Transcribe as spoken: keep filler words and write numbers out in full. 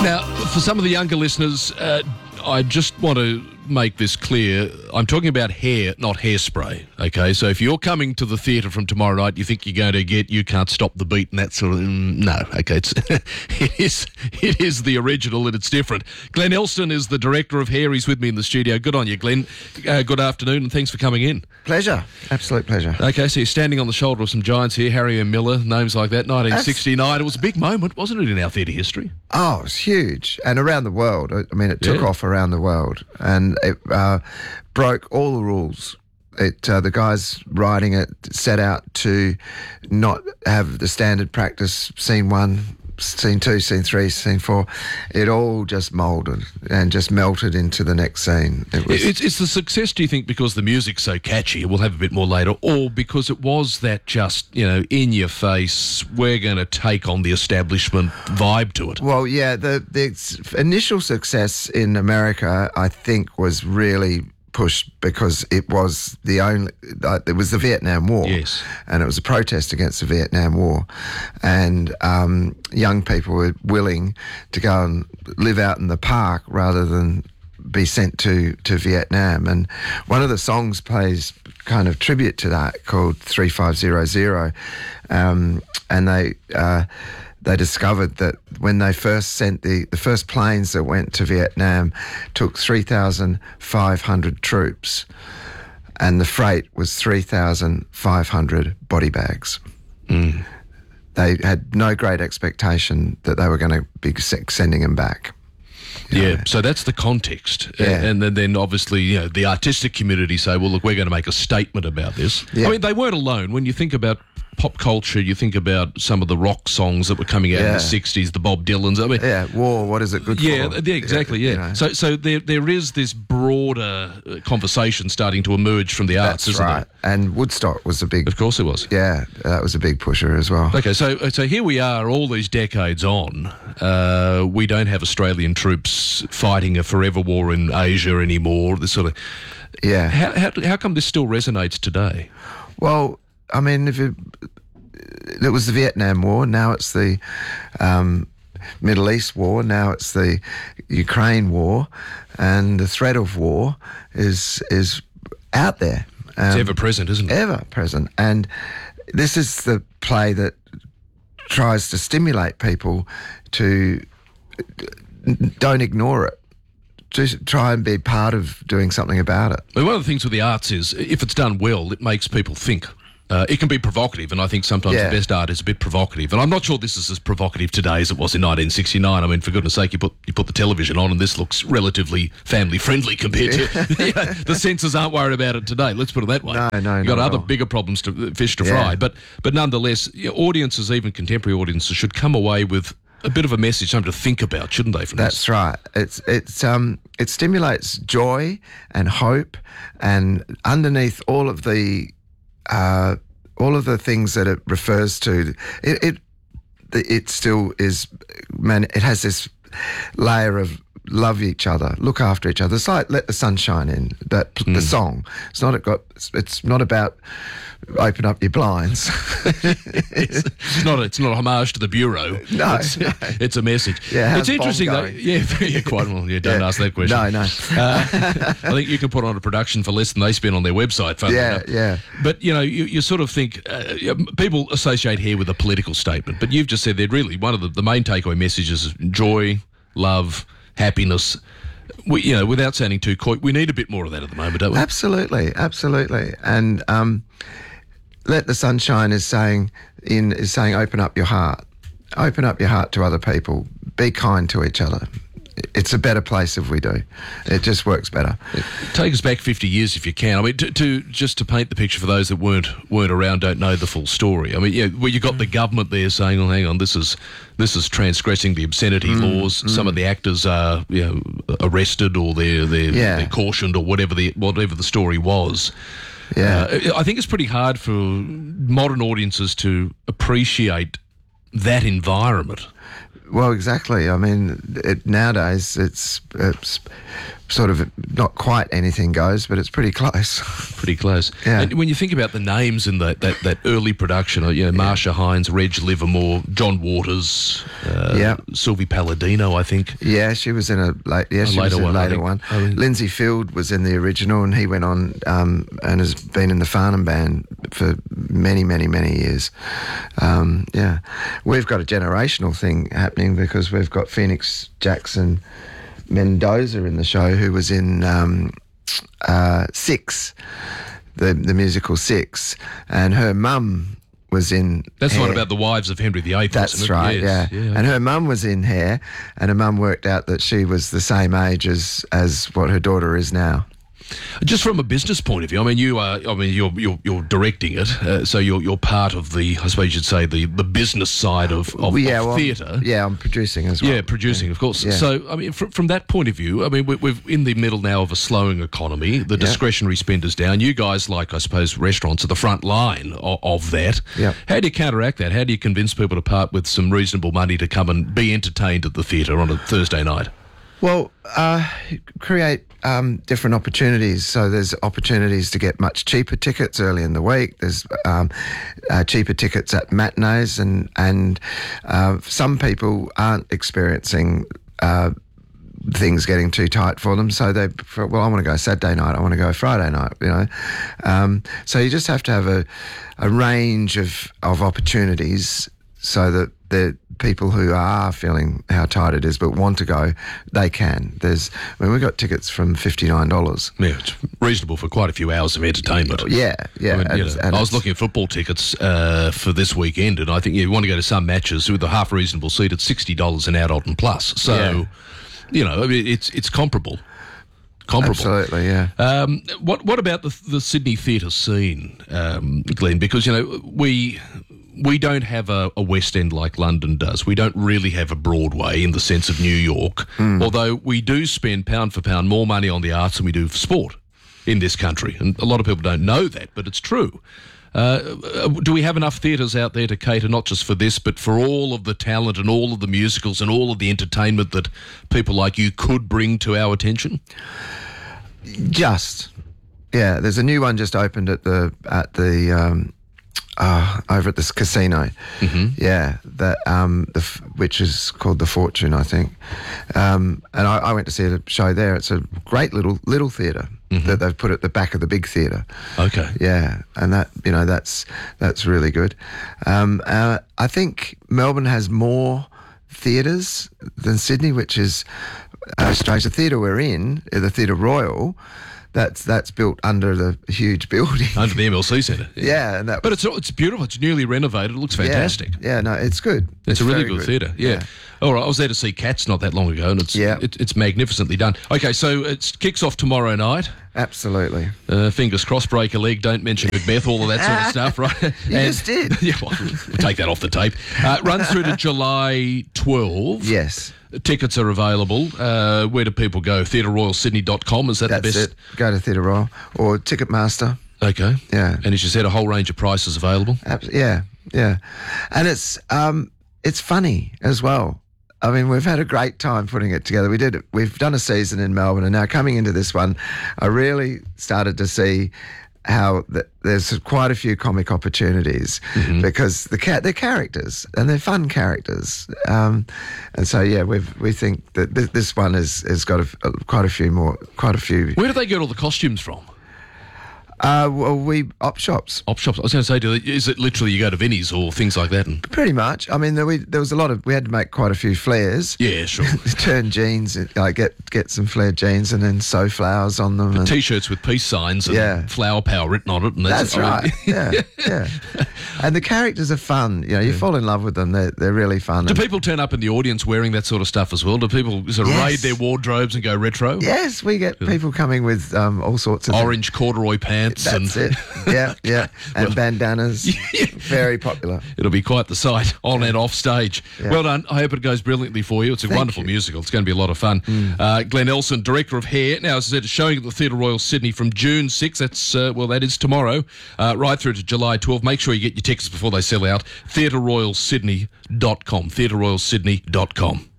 Now, for some of the younger listeners, uh, I just want to make this clear. I'm talking about hair, not hairspray, okay? So if you're coming to the theatre from tomorrow night, you think you're going to get You Can't Stop the Beat and that sort of... No, okay, it's, it is it is the original and it's different. Glenn Elston is the director of Hair. He's with me in the studio. Good on you, Glenn. Uh, good afternoon and thanks for coming in. Pleasure. Absolute pleasure. Okay, so you're standing on the shoulder of some giants here, Harry M. Miller, names like that, nineteen sixty-nine. That's... It was a big moment, wasn't it, in our theatre history? Oh, it was huge. And around the world. I mean, it took Yeah. off around the world. And it uh, broke all the rules. It uh, the guys writing it set out to not have the standard practice, scene one, scene two, scene three, scene four. It all just moulded and just melted into the next scene. It was, It's, it's the success, do you think, because the music's so catchy, we'll have a bit more later, or because it was that just, you know, in your face, we're going to take on the establishment vibe to it? Well, yeah, the, the ex- initial success in America, I think, was really pushed because it was the only, uh, it was the Vietnam War. Yes. And it was a protest against the Vietnam War. And um, young people were willing to go and live out in the park rather than be sent to, to Vietnam. And one of the songs plays kind of tribute to that called three five zero zero. Um, and they... Uh, They discovered that when they first sent the, the first planes that went to Vietnam took three thousand five hundred troops and the freight was three thousand five hundred body bags. Mm. They had no great expectation that they were going to be sending them back. Yeah, so that's the context. Yeah. And then, then obviously, you know, the artistic community say, well, look, we're going to make a statement about this. Yeah. I mean, they weren't alone. When you think about pop culture, you think about some of the rock songs that were coming out in Yeah. the sixties, the Bob Dylans. I mean, Yeah, war, what is it good yeah, for? yeah, exactly, yeah. You know. So so there there is this broader uh, conversation starting to emerge from the arts, That's isn't right. there? And Woodstock was a big... Of course it was. Yeah, that was a big pusher as well. Okay, so so here we are, all these decades on. Uh, we don't have Australian troops fighting a forever war in Asia anymore. This sort of Yeah. how how, how come this still resonates today? Well, I mean, if it, it was the Vietnam War, now it's the um, Middle East War, now it's the Ukraine War, and the threat of war is is out there. Um, It's ever present, isn't it? ever present. And this is the play that tries to stimulate people to don't ignore it. Just try and be part of doing something about it. I mean, one of the things with the arts is, if it's done well, it makes people think. Uh, it can be provocative, and I think sometimes Yeah. the best art is a bit provocative. And I'm not sure this is as provocative today as it was in nineteen sixty-nine. I mean, for goodness sake, you put you put the television on, and this looks relatively family-friendly compared to... you know, the censors aren't worried about it today, let's put it that way. No, no, You've got not at other all. bigger problems, to fish to Yeah. fry. But, but nonetheless, you know, audiences, even contemporary audiences, should come away with a bit of a message, something to think about, shouldn't they, from this? That's right. It's it's um it stimulates joy and hope, and underneath all of the uh, all of the things that it refers to, it it it still is man. It has this layer of love each other, look after each other. It's like Let the Sun Shine In. That Mm. the song. It's not got. It's, it's not about open up your blinds. it's, it's not a, it's not a homage to the Bureau. No, it's, no. it's a message. Yeah, how's it's interesting Bond though. going? Yeah, yeah, quite well. Yeah, don't Yeah. ask that question. No, no. Uh, I think you can put on a production for less than they spend on their website. Funnily Yeah, enough. yeah. But you know, you, you sort of think uh, yeah, people associate hair with a political statement, but you've just said that really one of the, the main takeaway messages is joy, love, happiness. We, you know, without sounding too coy, we need a bit more of that at the moment, don't we? Absolutely, absolutely. And um, Let the Sun Shine is saying in is saying open up your heart, open up your heart to other people, be kind to each other. It's a better place if we do. It just works better. Take us back fifty years if you can. I mean, to, to just to paint the picture for those that weren't weren't around, don't know the full story. I mean, yeah, well, you got the government there saying, "Oh, hang on, this is this is transgressing the obscenity Mm, laws." Some of the actors are, you know, arrested or they're they're, Yeah. they're cautioned or whatever the whatever the story was. Yeah. Uh, I think it's pretty hard for modern audiences to appreciate that environment. Well, exactly. I mean, it, nowadays it's, it's sort of not quite anything goes, but it's pretty close. Pretty close. Yeah. And when you think about the names in that, that, that early production, you know, Marsha Hines, Reg Livermore, John Waters, uh, Yeah. Sylvie Palladino, I think. Yeah, she was in a late. Yeah, A she later was in a one, I later think. one. Oh, yeah. Lindsay Field was in the original, and he went on um, and has been in the Farnham Band for many, many, many years. Um, yeah, we've got a generational thing happening because we've got Phoenix Jackson Mendoza in the show, who was in um, uh, Six, the the musical Six, and her mum was in. That's the Hair. one about the wives of Henry the Eighth. That's wasn't it? right, Yes. yeah. And her mum was in Hair, and her mum worked out that she was the same age as as what her daughter is now. Just from a business point of view, I mean, you are. I mean, you're you're, you're directing it, uh, so you're you're part of the. I suppose you'd say the, the business side of, of, yeah, of well, theatre. Yeah, I'm producing as well. Yeah, producing, of course. Yeah. So, I mean, from, from that point of view, I mean, we're, we're in the middle now of a slowing economy. The discretionary spend is down. You guys, like I suppose, restaurants are the front line of, of that. Yeah. How do you counteract that? How do you convince people to part with some reasonable money to come and be entertained at the theatre on a Thursday night? Well, uh, create um, different opportunities. So there's opportunities to get much cheaper tickets early in the week. There's um, uh, cheaper tickets at matinees, and and uh, some people aren't experiencing Uh, things getting too tight for them, so they well I want to go Saturday night, I want to go Friday night, you know. Um, so you just have to have a, a range of, of opportunities so that the people who are feeling how tight it is but want to go, they can. There's I mean, we got tickets from fifty-nine dollars. Yeah, it's reasonable for quite a few hours of entertainment. Yeah, yeah. I, mean, and you it's- know, and I was it's- looking at football tickets uh, for this weekend, and I think you want to go to some matches with a half reasonable seat at sixty dollars an adult and plus. So, Yeah. you know, I mean, it's it's comparable. Comparable. Absolutely, yeah. Um, what what about the the Sydney theatre scene, um, Glenn? Because you know we we don't have a, a West End like London does. We don't really have a Broadway in the sense of New York. Although we do spend pound for pound more money on the arts than we do for sport in this country, and a lot of people don't know that, but it's true. Uh, do we have enough theatres out there to cater not just for this, but for all of the talent and all of the musicals and all of the entertainment that people like you could bring to our attention? Just, yeah. There's a new one just opened at the at the um, uh, over at this casino. Mm-hmm. Yeah, that um, the f- which is called The Fortune, I think. Um, and I, I went to see a show there. It's a great little little theatre mm-hmm. that they've put at the back of the big theatre. Okay. Yeah, and that you know that's that's really good. Um, uh, I think Melbourne has more theatres than Sydney, which is uh, strange. The theatre we're in, uh, the Theatre Royal, that's that's built under the huge building. Under the M L C Centre. Yeah, and that But was- it's it's beautiful. It's newly renovated. It looks yeah, fantastic. Yeah, no, it's good. It's, a really very good, theatre. Yeah. All right. I was there to see Cats not that long ago, and it's Yeah. it, it's magnificently done. Okay, so it kicks off tomorrow night. Absolutely. Uh, fingers crossed, break a leg, don't mention Macbeth, all of that sort of stuff, right? You just did. Yeah, well, we'll take that off the tape. Uh, runs through to July twelfth. Yes, Tickets are available. Uh, where do people go? theatre royal sydney dot com, is that that's the best? it. Go to Theatre Royal or Ticketmaster. Okay. Yeah. And as you said, a whole range of prices available. Abs- yeah, yeah, and it's um, it's funny as well. I mean, we've had a great time putting it together. We did. We've done a season in Melbourne, and now coming into this one, I really started to see how th- there's quite a few comic opportunities mm-hmm. because the cat they're characters and they're fun characters, um, and so yeah, we we think that th- this one has has got a, a, quite a few more, quite a few. Where do they get all the costumes from? Uh, well, we op shops. Op shops. I was going to say, do they, is it literally you go to Vinnie's or things like that? And Pretty much. I mean, there, we, there was a lot of. We had to make quite a few flares. yeah, sure. Turn jeans, like get get some flared jeans, and then sew flowers on them. And T-shirts with peace signs and Yeah. flower power written on it. And that's, that's I mean, right. yeah, yeah. And the characters are fun. You know, you fall in love with them. They're they're really fun. Do And- people turn up in the audience wearing that sort of stuff as well? Do people sort of Yes. raid their wardrobes and go retro? yes, we get people coming with um, all sorts of Orange corduroy pants. That's and it. Yeah, yeah. And bandanas. Very popular. It'll be quite the sight on and off stage. Yeah. Well done. I hope it goes brilliantly for you. It's a Thank wonderful you. musical. It's going to be a lot of fun. Mm. Uh, Glenn Elson, Director of Hair. Now, as I said, it's showing at the Theatre Royal Sydney from June sixth. That's, uh, well, that is tomorrow, uh, right through to July twelfth. Make sure you get your tickets before they sell out. theatre royal sydney dot com. theatre royal sydney dot com.